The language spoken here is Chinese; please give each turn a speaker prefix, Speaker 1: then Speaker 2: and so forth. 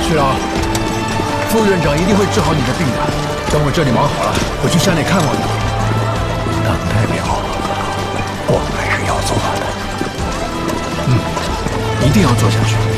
Speaker 1: 去了啊，副院长一定会治好你的病的。等我这里忙好了，我去山里看望你。
Speaker 2: 邓代表，我们还是要做的。
Speaker 1: 一定要做下去。